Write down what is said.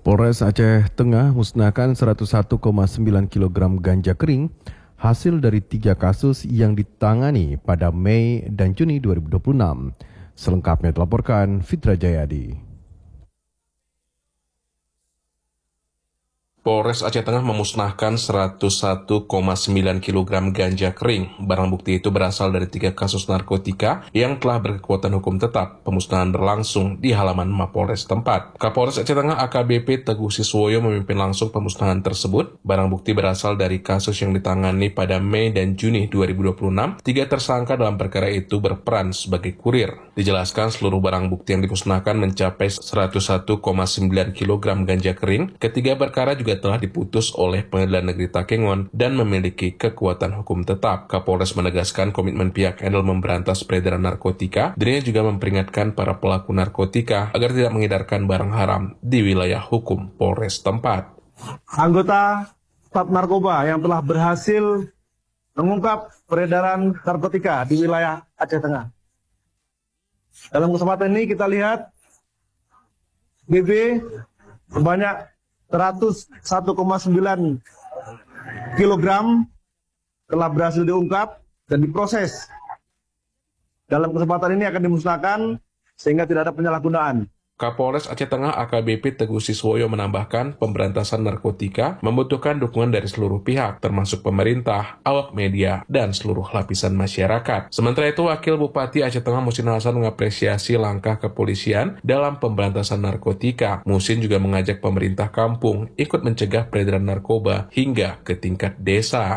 Polres Aceh Tengah musnahkan 101,9 kg ganja kering hasil dari 3 kasus yang ditangani pada Mei dan Juni 2026. Selengkapnya dilaporkan Fitra Jayadi. Polres Aceh Tengah memusnahkan 101,9 kg ganja kering. Barang bukti itu berasal dari 3 kasus narkotika yang telah berkekuatan hukum tetap. Pemusnahan berlangsung di halaman Mapolres tempat. Kapolres Aceh Tengah AKBP Teguh Siswoyo memimpin langsung pemusnahan tersebut. Barang bukti berasal dari kasus yang ditangani pada Mei dan Juni 2026. 3 tersangka dalam perkara itu berperan sebagai kurir. Dijelaskan seluruh barang bukti yang dimusnahkan mencapai 101,9 kg ganja kering. Ketiga perkara juga telah diputus oleh Pengadilan Negeri Takengon dan memiliki kekuatan hukum tetap. Kapolres menegaskan komitmen pihaknya dalam memberantas peredaran narkotika. Dirinya juga memperingatkan para pelaku narkotika agar tidak mengedarkan barang haram di wilayah hukum Polres tempat. Anggota staf narkoba yang telah berhasil mengungkap peredaran narkotika di wilayah Aceh Tengah. Dalam kesempatan ini kita lihat BB sebanyak 101,9 kg telah berhasil diungkap dan diproses. Dalam kesempatan ini akan dimusnahkan sehingga tidak ada penyalahgunaan. Kapolres Aceh Tengah AKBP Teguh Siswoyo menambahkan pemberantasan narkotika membutuhkan dukungan dari seluruh pihak, termasuk pemerintah, awak media, dan seluruh lapisan masyarakat. Sementara itu, Wakil Bupati Aceh Tengah Muhsin Hasan mengapresiasi langkah kepolisian dalam pemberantasan narkotika. Muhsin juga mengajak pemerintah kampung ikut mencegah peredaran narkoba hingga ke tingkat desa.